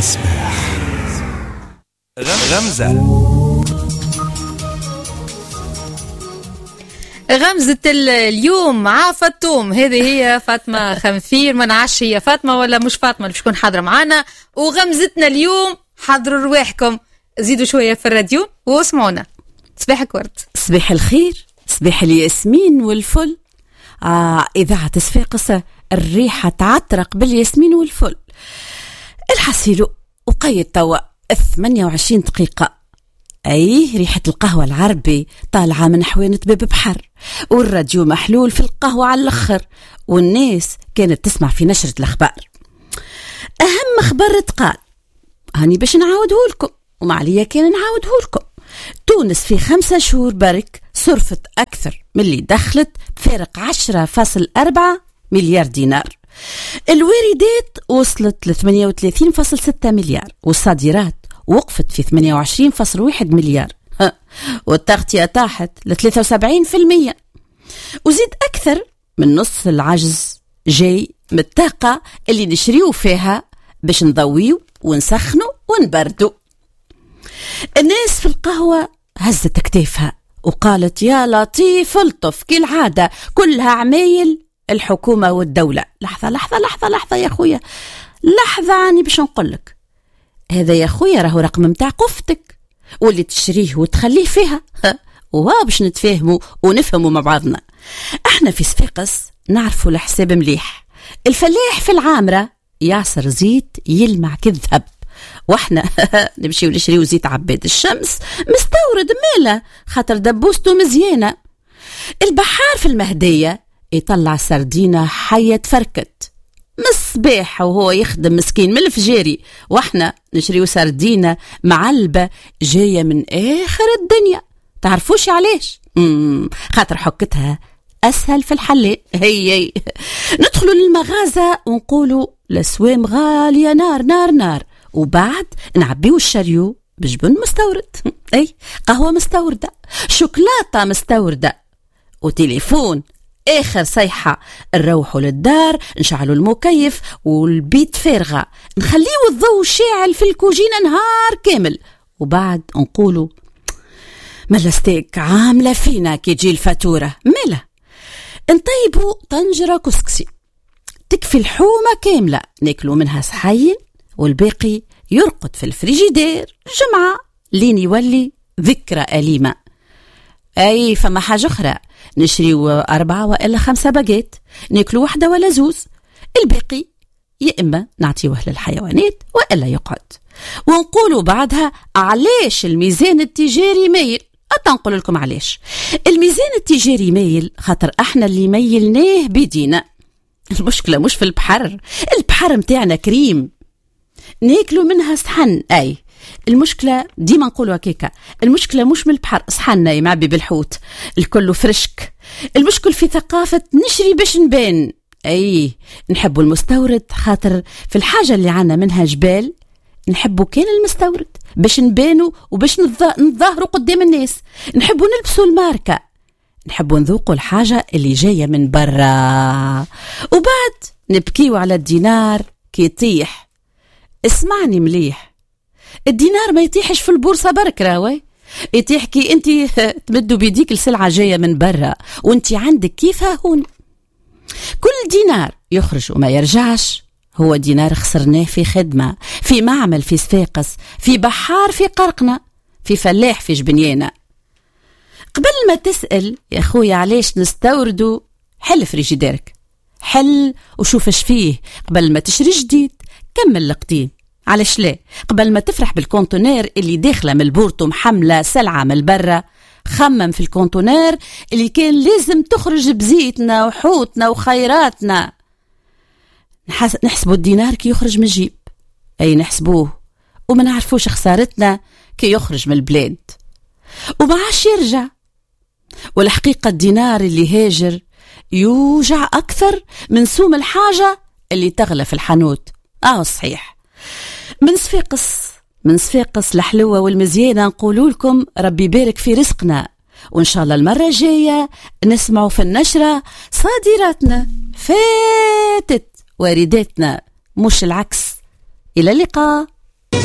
صباح. غمزة اليوم مع فاطوم. هذه هي فاطمة خنفير، ما نعرفش هي فاطمة ولا مش فاطمة اللي تكون حاضرة معنا. وغمزتنا اليوم حضروا رواحكم، زيدوا شوية في الراديو واسمعونا. صباحك ورد، صباح الخير، صباح الياسمين والفل. إذاعة صفاقس الريحة تعترق بالياسمين والفل. الحسيلو وقيد توا 28 دقيقة. أي ريحة القهوة العربي طالعة من حوانة باب بحر، والراديو محلول في القهوة على الأخر، والناس كانت تسمع في نشرة الأخبار. أهم خبر تقال هاني باش نعاوده لكم، ومعليا كان نعاوده لكم. تونس في 5 شهور برك صرفت أكثر من اللي دخلت، بفارق 10.4 مليار دينار. الواردات وصلت ل 38.6 مليار، والصادرات وقفت في 28.1 مليار، والتغطية طاحت ل 73%. وزيد أكثر من نص العجز جاي من الطاقة اللي نشريو فيها باش نضويو ونسخنو ونبردو. الناس في القهوة هزت كتافها وقالت يا لطيف الطف، كالعادة كلها عمايل الحكومة والدولة. لحظة لحظة لحظة لحظة يا خويا، لحظة عني باش نقولك. هذا يا خويا راهو رقم متاع قفتك واللي تشريه وتخليه فيها، وها باش نتفاهموا ونفهموا مع بعضنا. احنا في صفاقس نعرفوا الحساب مليح. الفلاح في العامرة يعصر زيت يلمع كالذهب، واحنا نمشي ونشريو زيت عباد الشمس مستورد ماله خاطر دبوسته مزيانة. البحار في المهدية يطلع سردينة حية تفركت من الصباح وهو يخدم مسكين من الفجاري، واحنا نشريو سردينة معلبة جاية من آخر الدنيا. تعرفوش علاش؟ خاطر حكتها أسهل في الحلال. هي ندخلوا للمغازة ونقولوا الأسوام غالية نار نار نار، وبعد نعبيو الشريو بجبن مستورد، أي قهوة مستوردة، شوكولاتة مستوردة، وتليفون آخر صيحة. نروحوا للدار نشعلوا المكيف والبيت فارغة، نخليه الضوء شاعل في الكوجينة نهار كامل، وبعد نقولوا ملستيك عاملة فينا كي تجي الفاتورة ملا. نطيبوا طنجرة كسكسي تكفي الحومة كاملة، ناكلوا منها صحين والباقي يرقد في الفريجيدير جمعة لين يولي ذكرى أليمة. أي فما حاجة أخرى، نشريو 4 وإلا 5 باجيت، ناكلوا 1 ولا 2، الباقي يا إما نعطيوه للحيوانات وإلا يقعد. ونقولوا بعدها علاش الميزان التجاري مايل. أتنقل لكم علاش الميزان التجاري مايل، خاطر احنا اللي ميلناه بيدينا. المشكلة مش في البحر، البحر متاعنا كريم ناكلوا منها صحن. أي المشكلة ديما نقولوا هكاكا، المشكلة مش من البحر، صحنا يمعبي بالحوت الكل فرشك. المشكل في ثقافة نشري باش نبان. أي نحبوا المستورد خاطر في الحاجة اللي عنا منها جبال نحبوا كان المستورد باش نبانوا وباش نظاهروا قدام الناس. نحبوا نلبسوا الماركة، نحبوا نذوقوا الحاجة اللي جاية من برا، وبعد نبكيوا على الدينار كي يطيح. اسمعني مليح، الدينار ما يطيحش في البورصة برك، راوي يطيح كي انت تمدوا بيديك السلعة جاية من برا وانت عندك كيفها هون. كل دينار يخرج وما يرجعش هو دينار خسرناه في خدمة، في معمل في صفاقس، في بحار في قرقنا، في فلاح في جبنيانة. قبل ما تسأل يا خويا علاش نستوردوا، حل فريجيديرك، حل وشوف اش فيه قبل ما تشري جديد. كمل القديم، علاش لا؟ قبل ما تفرح بالكونتونير اللي داخله من البورتو محمله سلعه من برا، خمم في الكونتونير اللي كان لازم تخرج بزيتنا وحوتنا وخيراتنا. نحسبوا الدينار كي يخرج من الجيب، اي نحسبوه وما نعرفوش خسارتنا كي يخرج من البلاد وما عادش يرجع. والحقيقه الدينار اللي هاجر يوجع اكثر من سوم الحاجه اللي تغلى في الحانوت. صحيح. من صفاقس الحلوة والمزيانة نقولوا لكم ربي يبارك في رزقنا، وإن شاء الله المرة الجاية نسمعوا في النشرة صادراتنا فاتت وارداتنا مش العكس. إلى اللقاء.